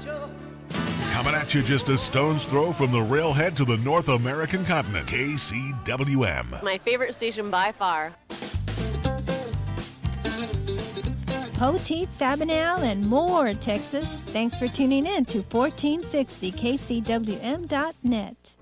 Coming at you just a stone's throw from the railhead to the North American continent. KCWM. My favorite station by far. Poteet, Sabinal, and more, Texas. Thanks for tuning in to 1460kcwm.net.